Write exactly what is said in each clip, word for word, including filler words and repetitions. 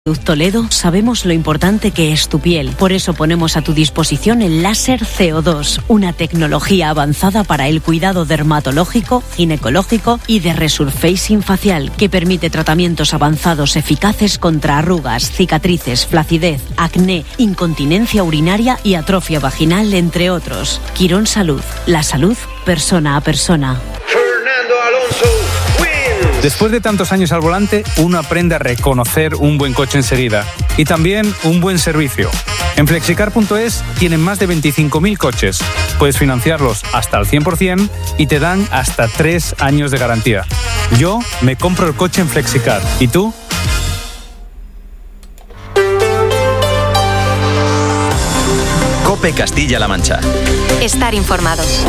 Toledo sabemos lo importante que es tu piel. Por eso ponemos a tu disposición el láser C O dos, una tecnología avanzada para el cuidado dermatológico, ginecológico y de resurfacing facial, que permite tratamientos avanzados eficaces contra arrugas, cicatrices, flacidez, acné, incontinencia urinaria y atrofia vaginal, entre otros. Quirón Salud, la salud persona a persona. Fernando Alonso. Después de tantos años al volante, uno aprende a reconocer un buen coche enseguida y también un buen servicio. En flexicar punto es tienen más de veinticinco mil coches. Puedes financiarlos hasta el cien por ciento y te dan hasta tres años de garantía. Yo me compro el coche en Flexicar. ¿Y tú? COPE Castilla-La Mancha. Estar informados.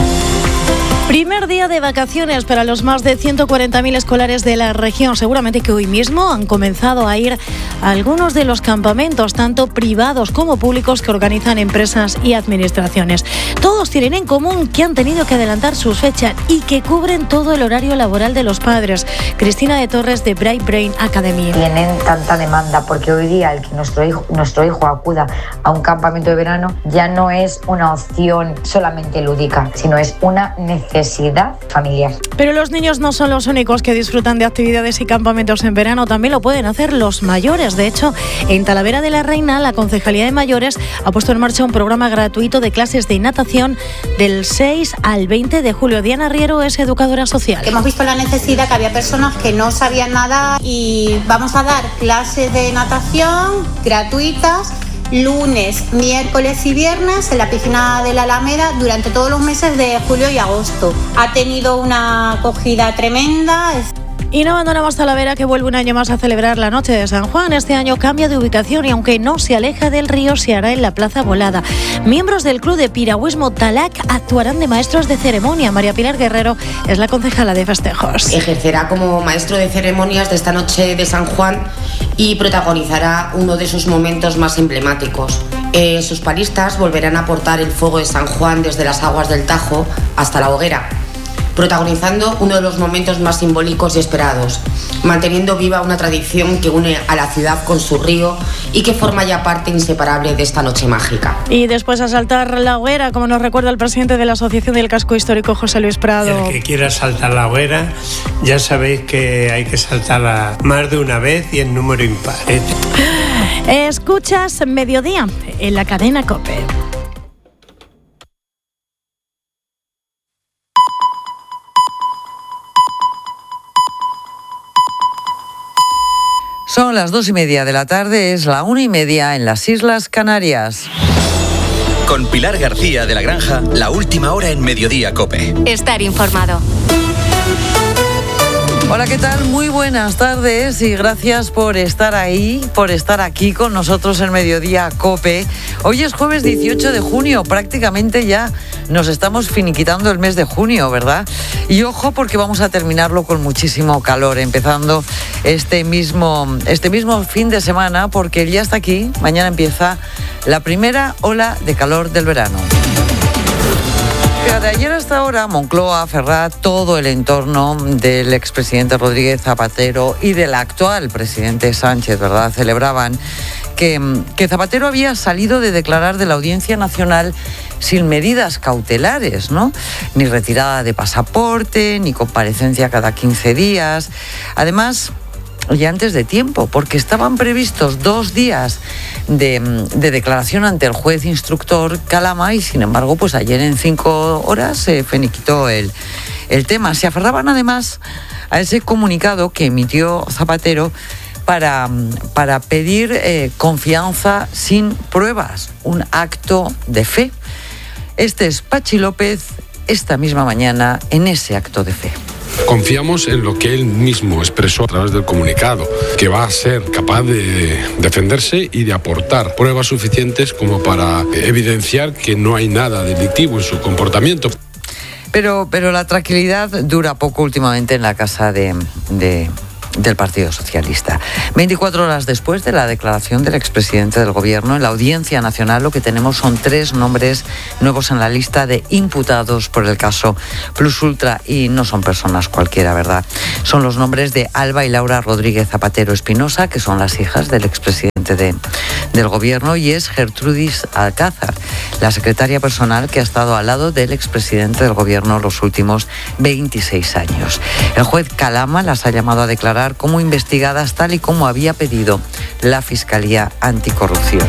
Primer día de vacaciones para los más de ciento cuarenta mil escolares de la región. Seguramente que hoy mismo han comenzado a ir a algunos de los campamentos, tanto privados como públicos, que organizan empresas y administraciones. Todos tienen en común que han tenido que adelantar sus fechas y que cubren todo el horario laboral de los padres. Cristina de Torres, de Bright Brain Academy. Tienen tanta demanda porque hoy día el que nuestro hijo, nuestro hijo acuda a un campamento de verano ya no es una opción solamente lúdica, sino es una necesidad familiar. Pero los niños no son los únicos que disfrutan de actividades y campamentos en verano, también lo pueden hacer los mayores. De hecho, en Talavera de la Reina, la Concejalía de Mayores ha puesto en marcha un programa gratuito de clases de natación del seis al veinte de julio. Diana Riero es educadora social. Hemos visto la necesidad que había personas que no sabían nadar y vamos a dar clases de natación gratuitas lunes, miércoles y viernes en la piscina de la Alameda durante todos los meses de julio y agosto. Ha tenido una acogida tremenda. Y no abandonamos Talavera, que vuelve un año más a celebrar la Noche de San Juan. Este año cambia de ubicación y aunque no se aleja del río, se hará en la Plaza Volada. Miembros del Club de Piragüismo Talac actuarán de maestros de ceremonia. María Pilar Guerrero es la concejala de festejos. Ejercerá como maestro de ceremonias de esta Noche de San Juan y protagonizará uno de sus momentos más emblemáticos. Eh, sus paristas volverán a portar el fuego de San Juan desde las aguas del Tajo hasta la hoguera, protagonizando uno de los momentos más simbólicos y esperados, manteniendo viva una tradición que une a la ciudad con su río y que forma ya parte inseparable de esta noche mágica. Y después a saltar la hoguera, como nos recuerda el presidente de la Asociación del Casco Histórico, José Luis Prado. El que quiera saltar la hoguera, ya sabéis que hay que saltarla más de una vez y en número impar, ¿eh? Escuchas Mediodía en la cadena COPE. Son las dos y media de la tarde, es la una y media en las Islas Canarias. Con Pilar García de la Granja, la última hora en Mediodía COPE. Estar informado. Hola, ¿qué tal? Muy buenas tardes y gracias por estar ahí, por estar aquí con nosotros en Mediodía COPE. Hoy es jueves dieciocho de junio, prácticamente ya nos estamos finiquitando el mes de junio, ¿verdad? Y ojo, porque vamos a terminarlo con muchísimo calor, empezando este mismo, este mismo fin de semana, porque ya está aquí, mañana empieza la primera ola de calor del verano. De ayer hasta ahora, Moncloa, Ferrat, todo el entorno del expresidente Rodríguez Zapatero y del actual presidente Sánchez, ¿verdad?, celebraban que, que Zapatero había salido de declarar de la Audiencia Nacional sin medidas cautelares, ¿no? Ni retirada de pasaporte, ni comparecencia cada quince días. Además, y antes de tiempo, porque estaban previstos dos días de, de declaración ante el juez instructor Calama y, sin embargo, pues ayer en cinco horas se finiquitó el, el tema. Se aferraban además a ese comunicado que emitió Zapatero para, para pedir eh, confianza sin pruebas, un acto de fe. Este es Pachi López esta misma mañana en ese acto de fe. Confiamos en lo que él mismo expresó a través del comunicado, que va a ser capaz de defenderse y de aportar pruebas suficientes como para evidenciar que no hay nada delictivo en su comportamiento. Pero, pero la tranquilidad dura poco últimamente en la casa de, de, del Partido Socialista. veinticuatro horas después de la declaración del expresidente del Gobierno, en la Audiencia Nacional lo que tenemos son tres nombres nuevos en la lista de imputados por el caso Plus Ultra, y no son personas cualquiera, ¿verdad? Son los nombres de Alba y Laura Rodríguez Zapatero Espinosa, que son las hijas del expresidente de, del Gobierno, y es Gertrudis Alcázar, la secretaria personal que ha estado al lado del expresidente del Gobierno los últimos veintiséis años. El juez Calama las ha llamado a declarar como investigadas, tal y como había pedido la Fiscalía Anticorrupción.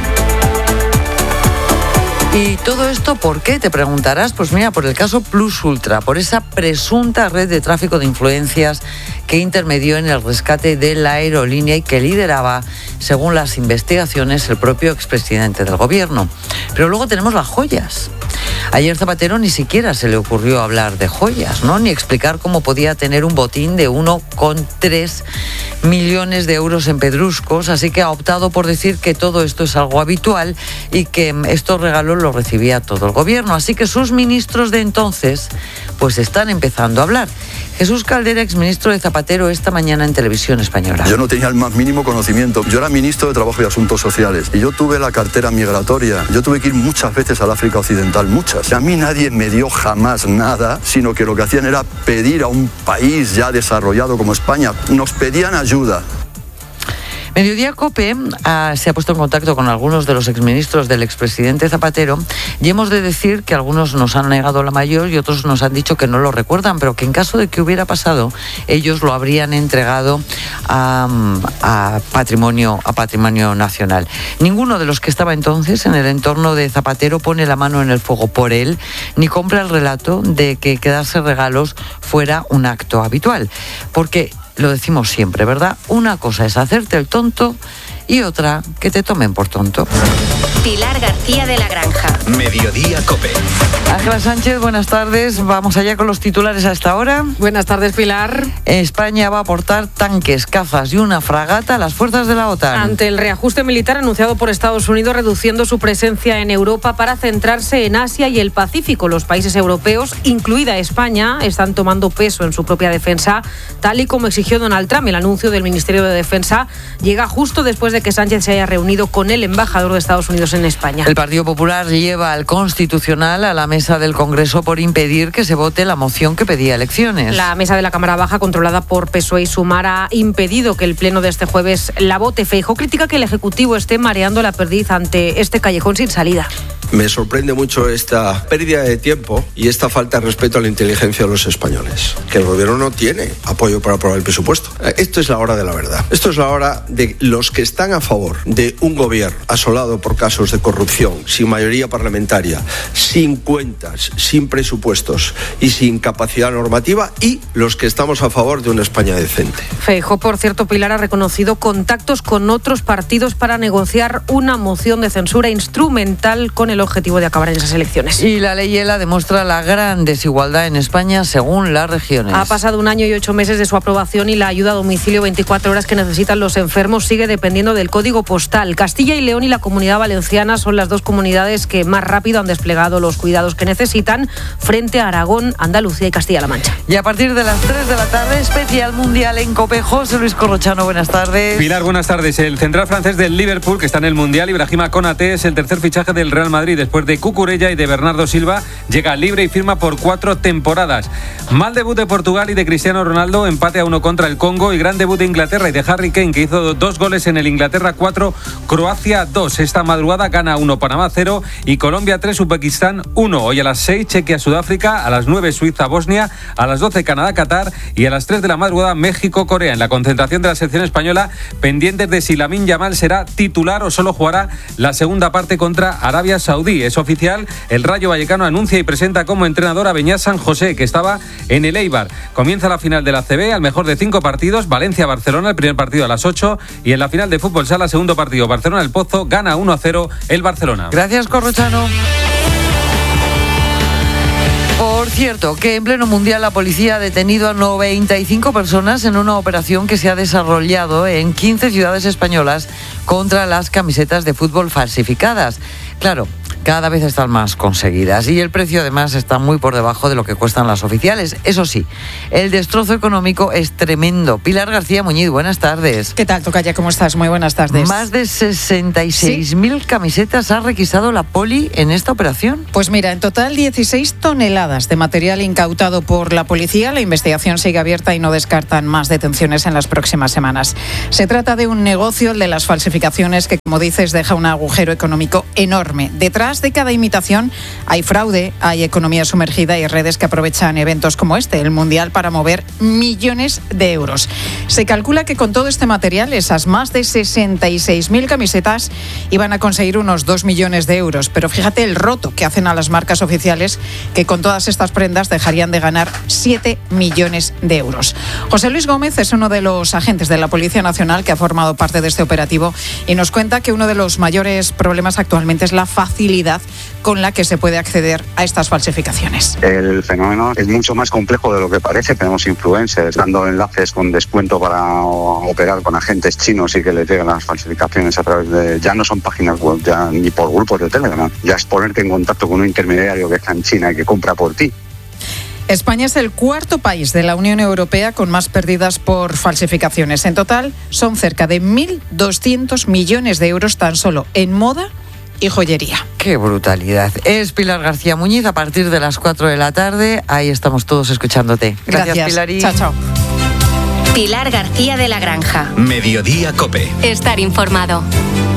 ¿Y todo esto por qué? Te preguntarás. Pues mira, por el caso Plus Ultra, por esa presunta red de tráfico de influencias que intermedió en el rescate de la aerolínea y que lideraba, según las investigaciones, el propio expresidente del Gobierno. Pero luego tenemos las joyas. Ayer Zapatero ni siquiera se le ocurrió hablar de joyas, ¿no? Ni explicar cómo podía tener un botín de uno coma tres millones de euros en pedruscos, así que ha optado por decir que todo esto es algo habitual y que estos regalos los recibía todo el Gobierno. Así que sus ministros de entonces pues están empezando a hablar. Jesús Caldera, exministro de Zapatero, esta mañana en Televisión Española. Yo no tenía el más mínimo conocimiento. Yo era ministro de Trabajo y Asuntos Sociales y yo tuve la cartera migratoria. Yo tuve que ir muchas veces al África Occidental, muchas. A mí nadie me dio jamás nada, sino que lo que hacían era pedir a un país ya desarrollado como España. Nos pedían ayuda. Mediodía COPE ah, se ha puesto en contacto con algunos de los exministros del expresidente Zapatero y hemos de decir que algunos nos han negado la mayor y otros nos han dicho que no lo recuerdan, pero que en caso de que hubiera pasado, ellos lo habrían entregado a, a, patrimonio, a patrimonio nacional. Ninguno de los que estaba entonces en el entorno de Zapatero pone la mano en el fuego por él, ni compra el relato de que quedarse regalos fuera un acto habitual. Porque lo decimos siempre, ¿verdad? Una cosa es hacerte el tonto y otra que te tomen por tonto. Pilar García de la Granja. Mediodía COPE. Ángela Sánchez, buenas tardes. Vamos allá con los titulares a esta hora. Buenas tardes, Pilar. España va a aportar tanques, cazas y una fragata a las fuerzas de la OTAN. Ante el reajuste militar anunciado por Estados Unidos, reduciendo su presencia en Europa para centrarse en Asia y el Pacífico, los países europeos, incluida España, están tomando peso en su propia defensa, tal y como exigió Donald Trump. El anuncio del Ministerio de Defensa llega justo después de que Sánchez se haya reunido con el embajador de Estados Unidos en España. El Partido Popular lleva al Constitucional a la mesa del Congreso por impedir que se vote la moción que pedía elecciones. La mesa de la Cámara Baja, controlada por P S O E y Sumar, ha impedido que el pleno de este jueves la vote. Feijóo critica que el Ejecutivo esté mareando la perdiz ante este callejón sin salida. Me sorprende mucho esta pérdida de tiempo y esta falta de respeto a la inteligencia de los españoles. Que el Gobierno no tiene apoyo para aprobar el presupuesto. Esto es la hora de la verdad. Esto es la hora de los que están a favor de un Gobierno asolado por casos de corrupción, sin mayoría parlamentaria, sin cuentas, sin presupuestos y sin capacidad normativa, y los que estamos a favor de una España decente. Feijóo, por cierto, Pilar, ha reconocido contactos con otros partidos para negociar una moción de censura instrumental con el objetivo de acabar en esas elecciones. Y la ley ELA demuestra la gran desigualdad en España según las regiones. Ha pasado un año y ocho meses de su aprobación y la ayuda a domicilio veinticuatro horas que necesitan los enfermos sigue dependiendo del código postal. Castilla y León y la Comunidad Valenciana son las dos comunidades que más rápido han desplegado los cuidados que necesitan frente a Aragón, Andalucía y Castilla-La Mancha. Y a partir de las tres de la tarde, especial mundial en COPE. José Luis Corrochano, buenas tardes. Pilar, buenas tardes. El central francés del Liverpool, que está en el Mundial, Ibrahima Konaté, es el tercer fichaje del Real Madrid. Después de Cucurella y de Bernardo Silva, llega libre y firma por cuatro temporadas. Mal debut de Portugal y de Cristiano Ronaldo, empate a uno contra el Congo, y gran debut de Inglaterra y de Harry Kane, que hizo dos goles en el Inglaterra cuatro, Croacia dos. Esta madrugada gana uno Panamá cero y Colombia tres, Uzbekistán uno. Hoy a las seis Chequia Sudáfrica, a las nueve Suiza Bosnia, a las doce Canadá Qatar y a las tres de la madrugada México Corea. En la concentración de la selección española, pendientes de si Lamine Yamal será titular o solo jugará la segunda parte contra Arabia Saudí. Es oficial, el Rayo Vallecano anuncia y presenta como entrenador a Beñat San José, que estaba en el Eibar. Comienza la final de la A C B, al mejor de cinco partidos, Valencia-Barcelona, el primer partido a las ocho, y en la final de Fútbol Sala, segundo partido, Barcelona-El Pozo, gana uno a cero el Barcelona. Gracias, Corrochano. Por cierto, que en pleno mundial la policía ha detenido a noventa y cinco personas en una operación que se ha desarrollado en quince ciudades españolas contra las camisetas de fútbol falsificadas. Claro, cada vez están más conseguidas y el precio además está muy por debajo de lo que cuestan las oficiales. Eso sí, el destrozo económico es tremendo. Pilar García Muñiz, buenas tardes. ¿Qué tal, Tocaya? ¿Cómo estás? Muy buenas tardes. Más de sesenta y seis mil ¿Sí? camisetas ha requisado la Poli en esta operación. Pues mira, en total dieciséis toneladas de material incautado por la policía. La investigación sigue abierta y no descartan más detenciones en las próximas semanas. Se trata de un negocio, el de las falsificaciones, que, como dices, deja un agujero económico enorme. Detrás de cada imitación hay fraude, hay economía sumergida y redes que aprovechan eventos como este, el Mundial, para mover millones de euros. Se calcula que con todo este material, esas más de sesenta y seis mil camisetas iban a conseguir unos dos millones de euros. Pero fíjate el roto que hacen a las marcas oficiales, que con todas estas prendas dejarían de ganar siete millones de euros. José Luis Gómez es uno de los agentes de la Policía Nacional que ha formado parte de este operativo y nos cuenta que uno de los mayores problemas actualmente es la facilidad con la que se puede acceder a estas falsificaciones. El fenómeno es mucho más complejo de lo que parece. Tenemos influencers dando enlaces con descuento para operar con agentes chinos y que les lleguen las falsificaciones a través de... Ya no son páginas web, ya ni por grupos de Telegram. Ya es ponerte en contacto con un intermediario que está en China y que compra por ti. España es el cuarto país de la Unión Europea con más pérdidas por falsificaciones. En total son cerca de mil doscientos millones de euros tan solo en moda y joyería. ¡Qué brutalidad! Es Pilar García Muñiz a partir de las cuatro de la tarde. Ahí estamos todos escuchándote. Gracias, Gracias. Pilarí. Chao, chao. Pilar García de la Granja. Mediodía Cope. Estar informado.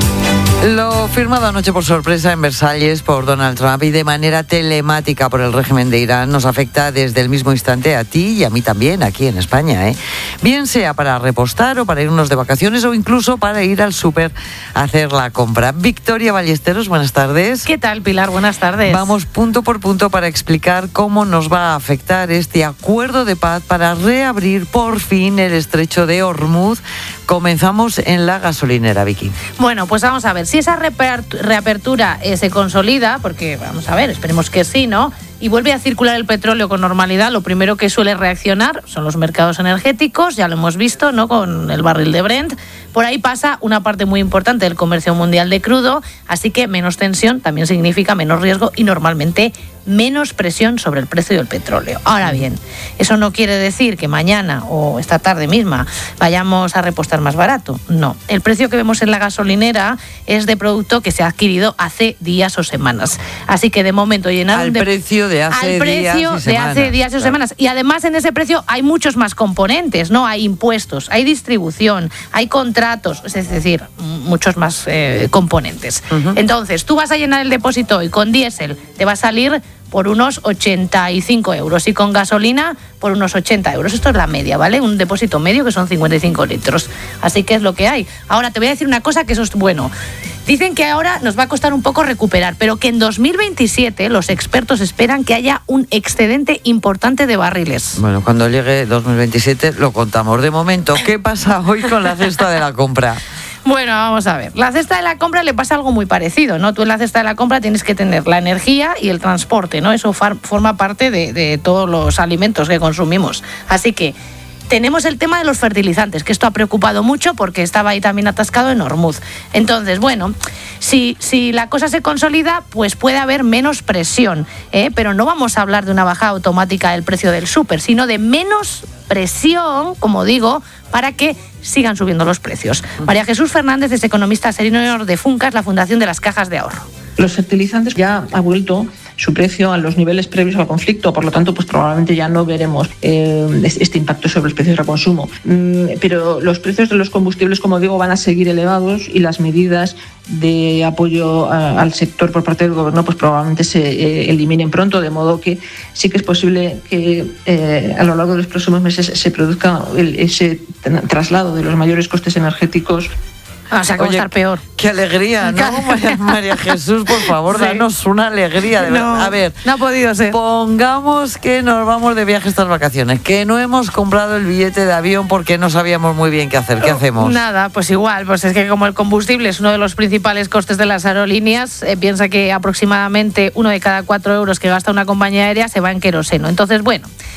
Lo firmado anoche por sorpresa en Versalles por Donald Trump y de manera telemática por el régimen de Irán nos afecta desde el mismo instante a ti y a mí también aquí en España, ¿eh? Bien sea para repostar o para irnos de vacaciones o incluso para ir al súper a hacer la compra. Victoria Ballesteros, buenas tardes. ¿Qué tal, Pilar? Buenas tardes. Vamos punto por punto para explicar cómo nos va a afectar este acuerdo de paz para reabrir por fin el estrecho de Hormuz. Comenzamos en la gasolinera, Vicky. Bueno, pues vamos a ver. Si esa reapertura eh, se consolida, porque vamos a ver, esperemos que sí, ¿no? Y vuelve a circular el petróleo con normalidad, lo primero que suele reaccionar son los mercados energéticos, ya lo hemos visto, ¿no? Con el barril de Brent. Por ahí pasa una parte muy importante del comercio mundial de crudo, así que menos tensión también significa menos riesgo y normalmente menos presión sobre el precio del petróleo. Ahora bien, eso no quiere decir que mañana o esta tarde misma vayamos a repostar más barato. No, el precio que vemos en la gasolinera es de producto que se ha adquirido hace días o semanas. Así que de momento llenaron al de... precio de hace al precio días y de hace días o semanas. Y además en ese precio hay muchos más componentes, ¿no? Hay impuestos, hay distribución, hay contratos, es decir, muchos más eh, componentes. Uh-huh. Entonces, tú vas a llenar el depósito y con diésel te va a salir por unos ochenta y cinco euros y con gasolina por unos ochenta euros. Esto es la media, ¿vale? Un depósito medio que son cincuenta y cinco litros. Así que es lo que hay. Ahora te voy a decir una cosa que eso es bueno. Dicen que ahora nos va a costar un poco recuperar, pero que en dos mil veintisiete los expertos esperan que haya un excedente importante de barriles. Bueno, cuando llegue dos mil veintisiete lo contamos. De momento, ¿qué pasa hoy con la cesta de la compra? Bueno, vamos a ver. La cesta de la compra le pasa algo muy parecido, ¿no? Tú en la cesta de la compra tienes que tener la energía y el transporte, ¿no? Eso far, forma parte de, de todos los alimentos que consumimos. Así que tenemos el tema de los fertilizantes, que esto ha preocupado mucho porque estaba ahí también atascado en Hormuz. Entonces, bueno, si, si la cosa se consolida, pues puede haber menos presión, ¿eh? Pero no vamos a hablar de una bajada automática del precio del súper, sino de menos presión, como digo, para que sigan subiendo los precios. María Jesús Fernández es economista senior de Funcas, la Fundación de las Cajas de Ahorro. Los fertilizantes ya ha vuelto su precio a los niveles previos al conflicto, por lo tanto, pues probablemente ya no veremos eh, este impacto sobre los precios de consumo. Mm, pero los precios de los combustibles, como digo, van a seguir elevados y las medidas de apoyo a, al sector por parte del gobierno pues probablemente se eh, eliminen pronto, de modo que sí que es posible que eh, a lo largo de los próximos meses se produzca el, ese traslado de los mayores costes energéticos. O sea, que va a estar peor. Qué alegría, ¿no? María, María Jesús, por favor, sí. Danos una alegría. De no, a ver, no ha podido ser. Pongamos que nos vamos de viaje estas vacaciones, que no hemos comprado el billete de avión porque no sabíamos muy bien qué hacer. ¿Qué hacemos? Nada, pues igual, pues es que como el combustible es uno de los principales costes de las aerolíneas, eh, piensa que aproximadamente uno de cada cuatro euros que gasta una compañía aérea se va en queroseno. Entonces, bueno,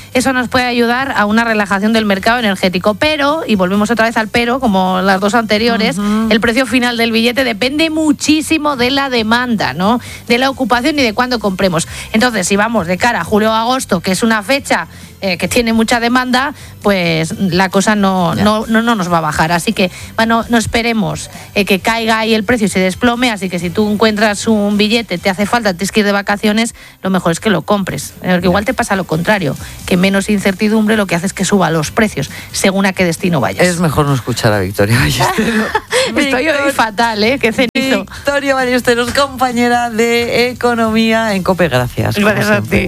eso nos puede ayudar a una relajación del mercado energético. Pero, y volvemos otra vez al pero, como las dos anteriores, uh-huh. el precio final del billete depende muchísimo de la demanda, ¿no? De la ocupación y de cuándo compremos. Entonces, si vamos de cara a julio o agosto, que es una fecha eh, que tiene mucha demanda, pues la cosa no, no, no, no nos va a bajar. Así que, bueno, no esperemos eh, que caiga ahí el precio y se desplome. Así que si tú encuentras un billete, te hace falta, tienes que ir de vacaciones, lo mejor es que lo compres. Porque igual te pasa lo contrario, que menos incertidumbre lo que hace es que suba los precios, según a qué destino vayas. Es mejor no escuchar a Victoria Ballesteros. Estoy hoy fatal, ¿eh? Qué cenizo. Victoria Ballesteros, compañera de Economía en COPE. Gracias. Gracias a ti.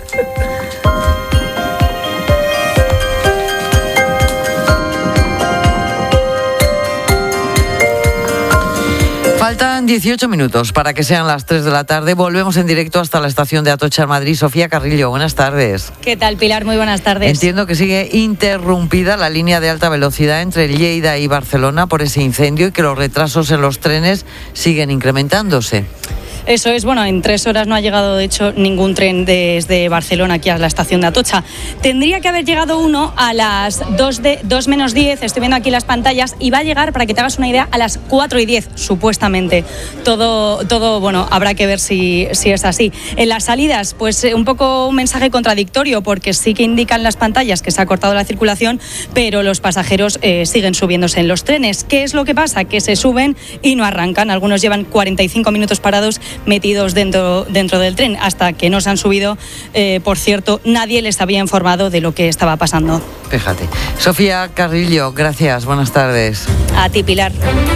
Faltan dieciocho minutos para que sean las tres de la tarde. Volvemos en directo hasta la estación de Atocha en Madrid. Sofía Carrillo, buenas tardes. ¿Qué tal, Pilar? Muy buenas tardes. Entiendo que sigue interrumpida la línea de alta velocidad entre Lleida y Barcelona por ese incendio y que los retrasos en los trenes siguen incrementándose. Eso es, bueno, en tres horas no ha llegado, de hecho, ningún tren desde Barcelona aquí a la estación de Atocha. Tendría que haber llegado uno a las dos, de, dos menos diez, estoy viendo aquí las pantallas, y va a llegar, para que te hagas una idea, a las cuatro y diez, supuestamente. Todo, todo bueno, habrá que ver si, si es así. En las salidas, pues un poco un mensaje contradictorio, porque sí que indican las pantallas que se ha cortado la circulación, pero los pasajeros eh, siguen subiéndose en los trenes. ¿Qué es lo que pasa? Que se suben y no arrancan. Algunos llevan cuarenta y cinco minutos parados, metidos dentro, dentro del tren, hasta que no se han subido. Eh, por cierto, nadie les había informado de lo que estaba pasando. Fíjate. Sofía Carrillo, gracias, buenas tardes. A ti, Pilar.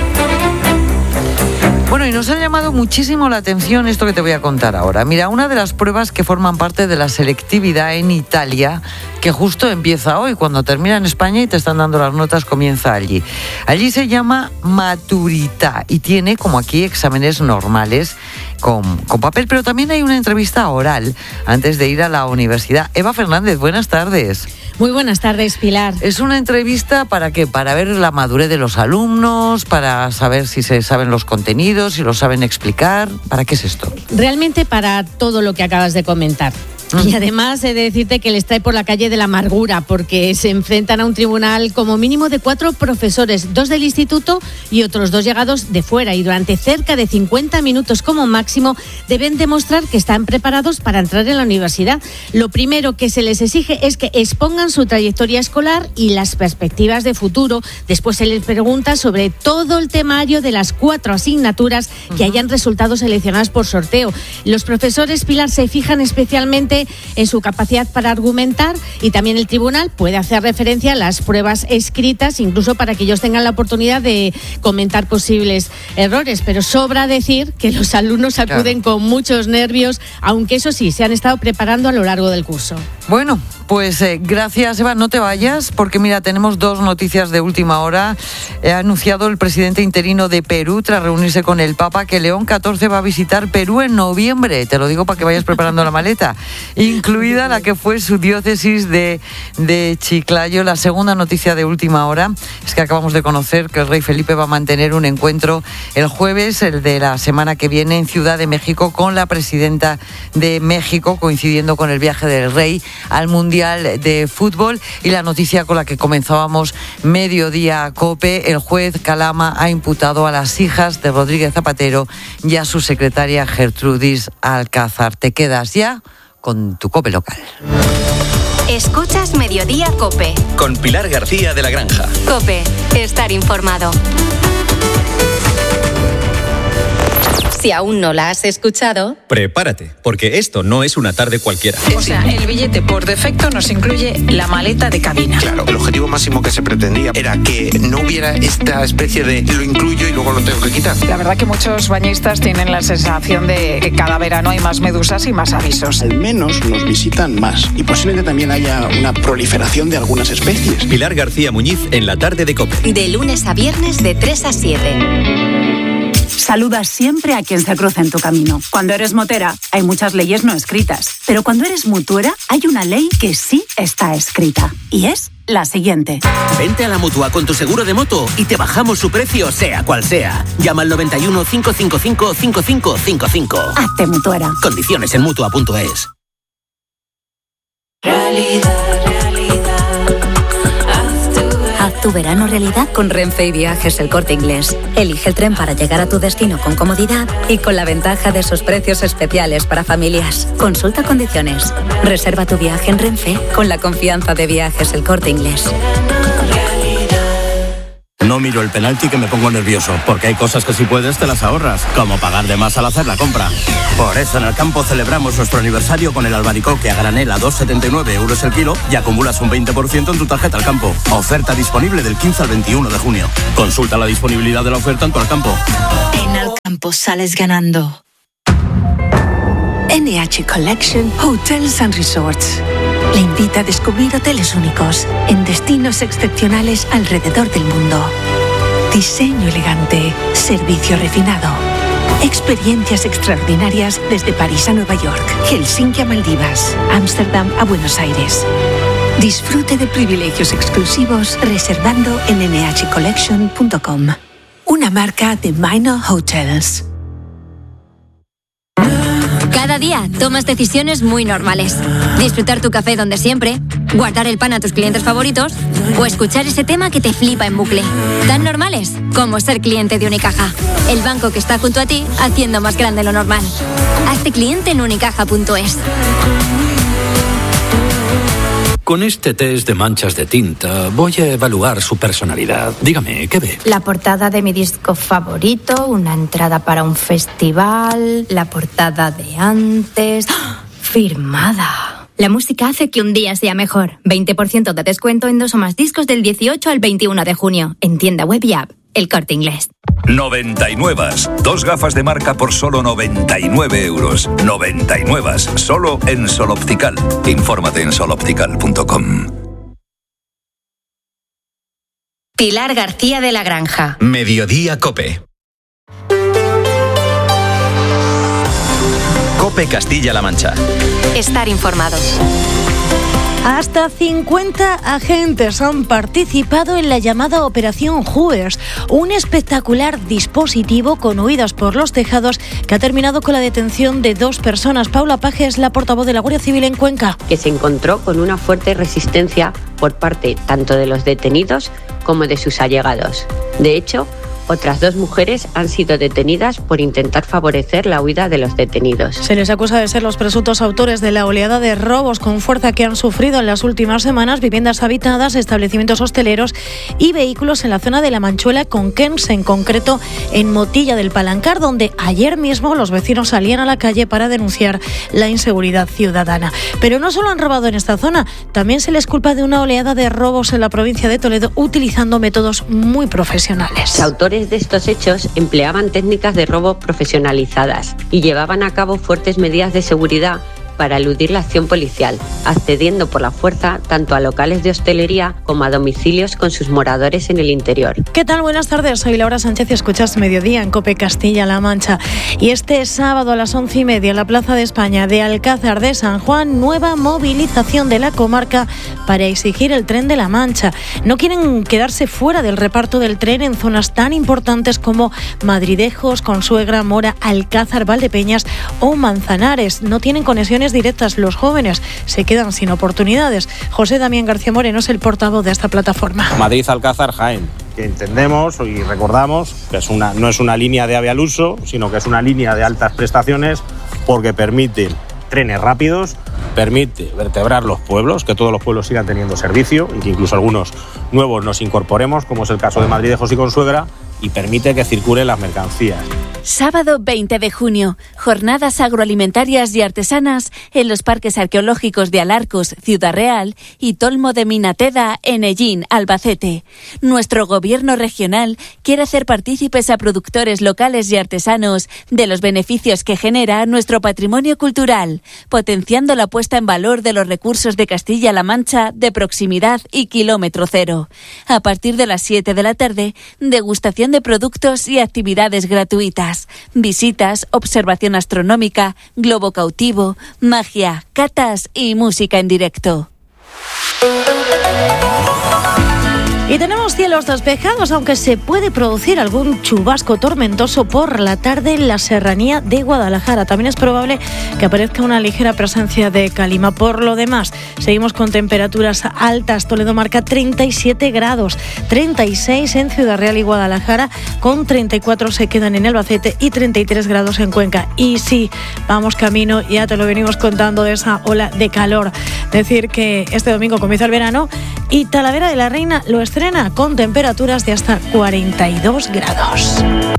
Bueno, y nos ha llamado muchísimo la atención esto que te voy a contar ahora. Mira, una de las pruebas que forman parte de la selectividad en Italia, que justo empieza hoy, cuando termina en España y te están dando las notas, comienza allí. Allí se llama Maturità y tiene, como aquí, exámenes normales con, con papel, pero también hay una entrevista oral antes de ir a la universidad. Eva Fernández, buenas tardes. Muy buenas tardes, Pilar. ¿Es una entrevista para qué? ¿Para ver la madurez de los alumnos? ¿Para saber si se saben los contenidos, si lo saben explicar? ¿Para qué es esto? Realmente para todo lo que acabas de comentar. Y además he de decirte que les trae por la calle de la amargura, porque se enfrentan a un tribunal como mínimo de cuatro profesores, dos del instituto y otros dos llegados de fuera, y durante cerca de cincuenta minutos como máximo deben demostrar que están preparados para entrar en la universidad. Lo primero que se les exige es que expongan su trayectoria escolar y las perspectivas de futuro. Después se les pregunta sobre todo el temario de las cuatro asignaturas que hayan resultado seleccionadas por sorteo. Los profesores, Pilar, se fijan especialmente en su capacidad para argumentar, y también el tribunal puede hacer referencia a las pruebas escritas, incluso para que ellos tengan la oportunidad de comentar posibles errores. Pero sobra decir que los alumnos acuden claro. con muchos nervios, aunque eso sí, se han estado preparando a lo largo del curso. Bueno, pues eh, gracias, Eva. No te vayas, porque mira, tenemos dos noticias de última hora. Ha anunciado el presidente interino de Perú, tras reunirse con el Papa, que León catorce va a visitar Perú en noviembre. Te lo digo para que vayas preparando la maleta, incluida la que fue su diócesis de, de Chiclayo. La segunda noticia de última hora es que acabamos de conocer que el rey Felipe va a mantener un encuentro el jueves, el de la semana que viene, en Ciudad de México, con la presidenta de México, coincidiendo con el viaje del rey al Mundial de Fútbol. Y la noticia con la que comenzábamos Mediodía COPE: el juez Calama ha imputado a las hijas de Rodríguez Zapatero y a su secretaria Gertrudis Alcázar. Te quedas ya con tu COPE local. Escuchas Mediodía COPE. Con Pilar García de la Granja. COPE, estar informado. Si aún no la has escuchado, prepárate, porque esto no es una tarde cualquiera. O sea, el billete por defecto nos incluye la maleta de cabina. Claro, el objetivo máximo que se pretendía era que no hubiera esta especie de lo incluyo y luego lo tengo que quitar. La verdad que muchos bañistas tienen la sensación de que cada verano hay más medusas y más avisos. Al menos nos visitan más, y posiblemente también haya una proliferación de algunas especies. Pilar García Muñiz en la tarde de COPE. De lunes a viernes de tres a siete. Saluda siempre a quien se cruza en tu camino. Cuando eres motera, hay muchas leyes no escritas. Pero cuando eres mutuera, hay una ley que sí está escrita. Y es la siguiente. Vente a la Mutua con tu seguro de moto y te bajamos su precio, sea cual sea. Llama al noventa y uno, cinco cinco cinco, cinco cinco cinco cinco. Hazte mutuera. Condiciones en mutua punto es. Realidad. Haz tu verano realidad con Renfe y Viajes El Corte Inglés. Elige el tren para llegar a tu destino con comodidad y con la ventaja de sus precios especiales para familias. Consulta condiciones. Reserva tu viaje en Renfe con la confianza de Viajes El Corte Inglés. No miro el penalti que me pongo nervioso, porque hay cosas que si puedes te las ahorras, como pagar de más al hacer la compra. Por eso en Alcampo celebramos nuestro aniversario con el albaricoque a granel a dos con setenta y nueve euros el kilo y acumulas un veinte por ciento en tu tarjeta Alcampo. Oferta disponible del quince al veintiuno de junio. Consulta la disponibilidad de la oferta en tu Alcampo. En Alcampo sales ganando. N H Collection Hotels and Resorts le invita a descubrir hoteles únicos en destinos excepcionales alrededor del mundo. Diseño elegante, servicio refinado, experiencias extraordinarias desde París a Nueva York, Helsinki a Maldivas, Ámsterdam a Buenos Aires. Disfrute de privilegios exclusivos reservando en n h collection punto com, una marca de Minor Hotels. Cada día tomas decisiones muy normales. Disfrutar tu café donde siempre, guardar el pan a tus clientes favoritos o escuchar ese tema que te flipa en bucle. Tan normales como ser cliente de Unicaja, el banco que está junto a ti haciendo más grande lo normal. Hazte cliente en unicaja punto es. Con este test de manchas de tinta voy a evaluar su personalidad. Dígame, ¿qué ve? La portada de mi disco favorito, una entrada para un festival, la portada de antes... ¡Oh! Firmada. La música hace que un día sea mejor. veinte por ciento de descuento en dos o más discos del dieciocho al veintiuno de junio. En tienda web y app. El Corte Inglés. noventa y nueve. Dos gafas de marca por solo noventa y nueve euros. noventa y nueve. Solo en Sol Optical. Infórmate en sol optical punto com. Pilar García de la Granja. Mediodía Cope. Cope Castilla-La Mancha. Estar informado. Hasta cincuenta agentes han participado en la llamada Operación Juez, un espectacular dispositivo con huidas por los tejados que ha terminado con la detención de dos personas. Paula Paje es la portavoz de la Guardia Civil en Cuenca. Que se encontró con una fuerte resistencia por parte tanto de los detenidos como de sus allegados. De hecho, otras dos mujeres han sido detenidas por intentar favorecer la huida de los detenidos. Se les acusa de ser los presuntos autores de la oleada de robos con fuerza que han sufrido en las últimas semanas viviendas habitadas, establecimientos hosteleros y vehículos en la zona de La Manchuela con Kens, en concreto en Motilla del Palancar, donde ayer mismo los vecinos salían a la calle para denunciar la inseguridad ciudadana. Pero no solo han robado en esta zona, también se les culpa de una oleada de robos en la provincia de Toledo utilizando métodos muy profesionales. Los autores de estos hechos empleaban técnicas de robo profesionalizadas y llevaban a cabo fuertes medidas de seguridad para eludir la acción policial, accediendo por la fuerza tanto a locales de hostelería como a domicilios con sus moradores en el interior. ¿Qué tal? Buenas tardes, soy Laura Sánchez y escuchas Mediodía en COPE Castilla-La Mancha. Y este sábado a las once y media en la Plaza de España de Alcázar de San Juan, nueva movilización de la comarca para exigir el tren de La Mancha. No quieren quedarse fuera del reparto del tren en zonas tan importantes como Madridejos, Consuegra, Mora, Alcázar, Valdepeñas o Manzanares. No tienen conexiones directas. Los jóvenes se quedan sin oportunidades. José Damián García Moreno es el portavoz de esta plataforma. Madrid, Alcázar, Jaén. Que entendemos y recordamos que es una, no es una línea de AVE al uso, sino que es una línea de altas prestaciones porque permite trenes rápidos, permite vertebrar los pueblos, que todos los pueblos sigan teniendo servicio y que incluso algunos nuevos nos incorporemos, como es el caso de Madridejos y Consuegra, y permite que circulen las mercancías. Sábado veinte de junio, jornadas agroalimentarias y artesanas en los parques arqueológicos de Alarcos, Ciudad Real y Tolmo de Minateda, en Ellín, Albacete. Nuestro gobierno regional quiere hacer partícipes a productores locales y artesanos de los beneficios que genera nuestro patrimonio cultural, potenciando la puesta en valor de los recursos de Castilla-La Mancha de proximidad y kilómetro cero. A partir de las siete de la tarde, degustación de productos y actividades gratuitas, visitas, observación astronómica, globo cautivo, magia, catas y música en directo. Y tenemos cielos despejados, aunque se puede producir algún chubasco tormentoso por la tarde en la serranía de Guadalajara. También es probable que aparezca una ligera presencia de calima. Por lo demás, seguimos con temperaturas altas. Toledo marca treinta y siete grados, treinta y seis en Ciudad Real y Guadalajara, con treinta y cuatro se quedan en Albacete y treinta y tres grados en Cuenca. Y sí, vamos camino, ya te lo venimos contando, de esa ola de calor. Decir que este domingo comienza el verano y Talavera de la Reina lo estrena con temperaturas de hasta cuarenta y dos grados.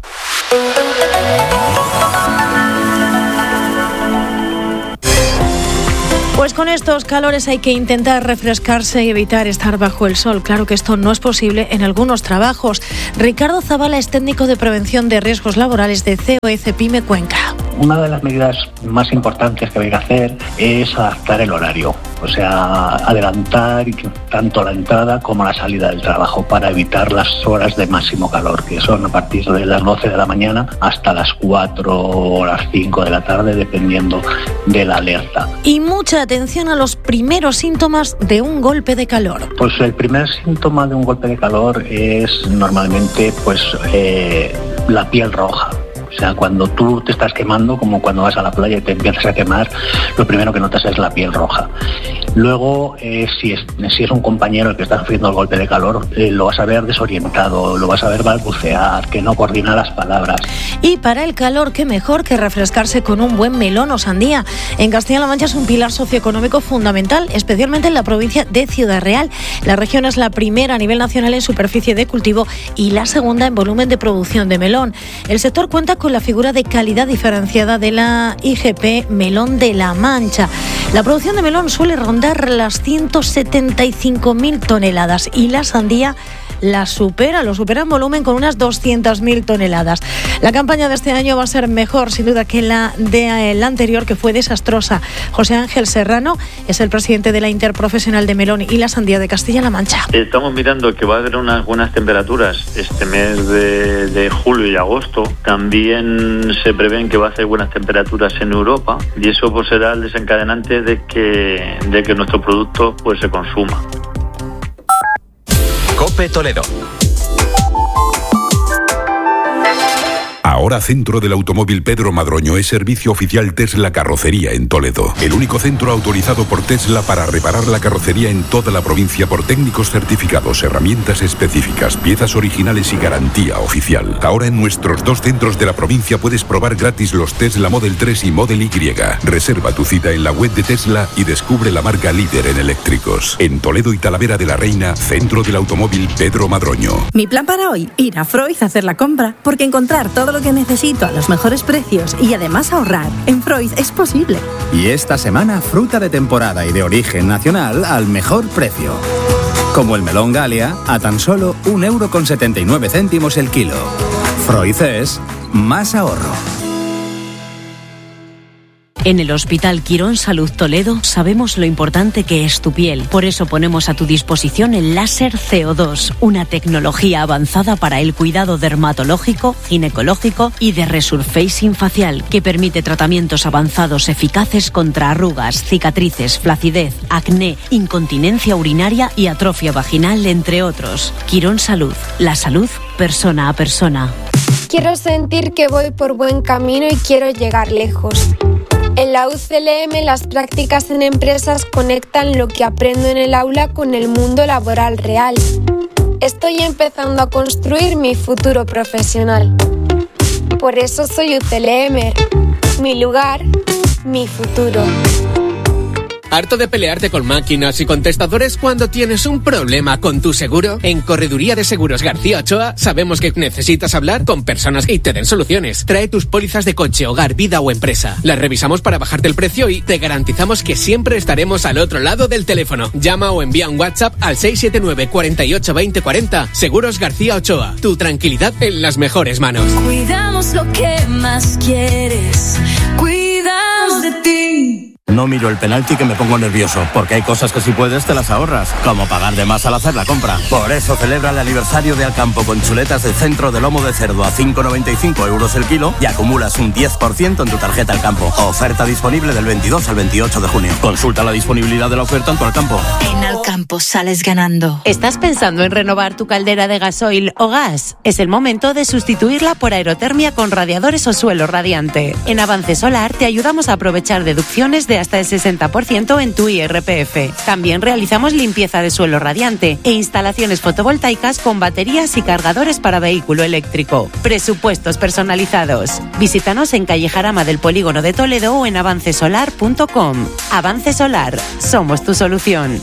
Pues con estos calores hay que intentar refrescarse y evitar estar bajo el sol. Claro que esto no es posible en algunos trabajos. Ricardo Zavala es técnico de prevención de riesgos laborales de C O E Cepime Cuenca. Una de las medidas más importantes que hay que hacer es adaptar el horario, o sea, adelantar tanto la entrada como la salida del trabajo para evitar las horas de máximo calor, que son a partir de las doce de la mañana hasta las cuatro o las cinco de la tarde, dependiendo de la alerta. Y mucha atención a los primeros síntomas de un golpe de calor. Pues el primer síntoma de un golpe de calor es normalmente pues eh, la piel roja. O sea, cuando tú te estás quemando, como cuando vas a la playa y te empiezas a quemar, lo primero que notas es la piel roja. Luego, eh, si, es, si es un compañero el que está sufriendo el golpe de calor, eh, lo vas a ver desorientado, lo vas a ver balbucear, que no coordina las palabras. Y para el calor, qué mejor que refrescarse con un buen melón o sandía. En Castilla-La Mancha es un pilar socioeconómico fundamental, especialmente en la provincia de Ciudad Real. La región es la primera a nivel nacional en superficie de cultivo y la segunda en volumen de producción de melón. El sector cuenta con la figura de calidad diferenciada de la I G P Melón de la Mancha. La producción de melón suele rondar las ciento setenta y cinco mil toneladas y la sandía la supera, lo supera en volumen con unas doscientas mil toneladas. La campaña de este año va a ser mejor, sin duda, que la de la anterior, que fue desastrosa. José Ángel Serrano es el presidente de la Interprofesional de Melón y la Sandía de Castilla-La Mancha. Estamos mirando que va a haber unas buenas temperaturas este mes de, de julio y agosto. También se prevén que va a hacer buenas temperaturas en Europa y eso pues será el desencadenante de que, de que nuestro producto pues se consuma. COPE Toledo. Ahora Centro del Automóvil Pedro Madroño es servicio oficial Tesla Carrocería en Toledo. El único centro autorizado por Tesla para reparar la carrocería en toda la provincia por técnicos certificados, herramientas específicas, piezas originales y garantía oficial. Ahora en nuestros dos centros de la provincia puedes probar gratis los Tesla Model tres y Model Y. Reserva tu cita en la web de Tesla y descubre la marca líder en eléctricos. En Toledo y Talavera de la Reina, Centro del Automóvil Pedro Madroño. Mi plan para hoy, ir a Freud a hacer la compra, porque encontrar todo lo que necesito a los mejores precios y además ahorrar en Freud es posible. Y esta semana, fruta de temporada y de origen nacional al mejor precio. Como el melón Galia, a tan solo un euro con setenta y nueve céntimos el kilo. Freud es más ahorro. En el Hospital Quirón Salud Toledo sabemos lo importante que es tu piel. Por eso ponemos a tu disposición el láser C O dos, una tecnología avanzada para el cuidado dermatológico, ginecológico y de resurfacing facial, que permite tratamientos avanzados eficaces contra arrugas, cicatrices, flacidez, acné, incontinencia urinaria y atrofia vaginal, entre otros. Quirón Salud, la salud persona a persona. Quiero sentir que voy por buen camino y quiero llegar lejos. En la U C L M las prácticas en empresas conectan lo que aprendo en el aula con el mundo laboral real. Estoy empezando a construir mi futuro profesional. Por eso soy U C L M. Mi lugar, mi futuro. ¿Harto de pelearte con máquinas y contestadores cuando tienes un problema con tu seguro? En Correduría de Seguros García Ochoa sabemos que necesitas hablar con personas que te den soluciones. Trae tus pólizas de coche, hogar, vida o empresa. Las revisamos para bajarte el precio y te garantizamos que siempre estaremos al otro lado del teléfono. Llama o envía un WhatsApp al seis siete nueve, cuarenta y ocho, veinte, cuarenta. Seguros García Ochoa. Tu tranquilidad en las mejores manos. Cuidamos lo que más quieres. Cuidamos de ti. No miro el penalti que me pongo nervioso, porque hay cosas que si puedes te las ahorras, como pagar de más al hacer la compra. Por eso celebra el aniversario de Alcampo con chuletas de centro de lomo de cerdo a cinco noventa y cinco euros el kilo y acumulas un diez por ciento en tu tarjeta Alcampo. Oferta disponible del veintidós al veintiocho de junio. Consulta la disponibilidad de la oferta en tu Alcampo. En Alcampo sales ganando. ¿Estás pensando en renovar tu caldera de gasoil o gas? Es el momento de sustituirla por aerotermia con radiadores o suelo radiante. En Avance Solar te ayudamos a aprovechar deducciones de hasta el sesenta por ciento en tu I R P F. También realizamos limpieza de suelo radiante e instalaciones fotovoltaicas con baterías y cargadores para vehículo eléctrico. Presupuestos personalizados. Visítanos en calle Jarama del Polígono de Toledo o en avance solar punto com. Avance Solar, somos tu solución.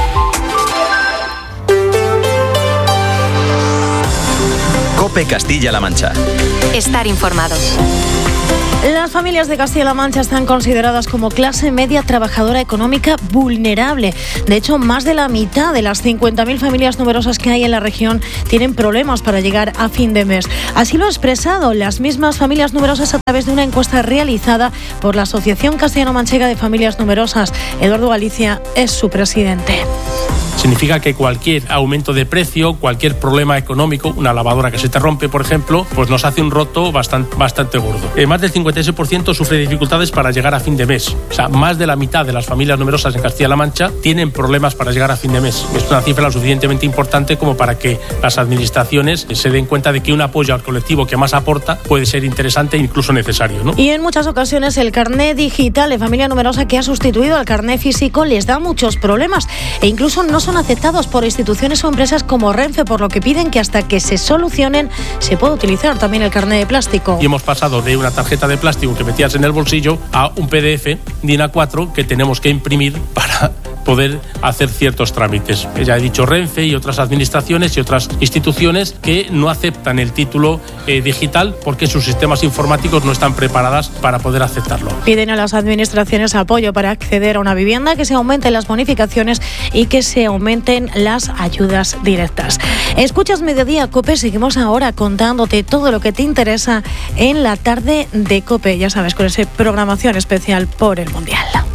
COPE Castilla-La Mancha. Estar informado. Las familias de Castilla-La Mancha están consideradas como clase media trabajadora económica vulnerable. De hecho, más de la mitad de las cincuenta mil familias numerosas que hay en la región tienen problemas para llegar a fin de mes. Así lo ha expresado las mismas familias numerosas a través de una encuesta realizada por la Asociación Castellano-Manchega de Familias Numerosas. Eduardo Galicia es su presidente. Significa que cualquier aumento de precio, cualquier problema económico, una lavadora que se te rompe, por ejemplo, pues nos hace un roto bastante, bastante gordo. Eh, más del cincuenta y seis por ciento sufre dificultades para llegar a fin de mes. O sea, más de la mitad de las familias numerosas en Castilla-La Mancha tienen problemas para llegar a fin de mes. Es una cifra lo suficientemente importante como para que las administraciones se den cuenta de que un apoyo al colectivo que más aporta puede ser interesante e incluso necesario, ¿no? Y en muchas ocasiones el carné digital de familia numerosa que ha sustituido al carné físico les da muchos problemas e incluso no son aceptados por instituciones o empresas como Renfe, por lo que piden que hasta que se solucionen se pueda utilizar también el carné de plástico. Y hemos pasado de una tarjeta de plástico que metías en el bolsillo a un P D F DIN A cuatro que tenemos que imprimir para poder hacer ciertos trámites. Ya he dicho Renfe y otras administraciones y otras instituciones que no aceptan el título eh, digital porque sus sistemas informáticos no están preparadas para poder aceptarlo. Piden a las administraciones apoyo para acceder a una vivienda, que se aumenten las bonificaciones y que se aumenten las ayudas directas. Escuchas Mediodía COPE, seguimos ahora contándote todo lo que te interesa en la tarde de COPE, ya sabes, con esa programación especial por el Mundial.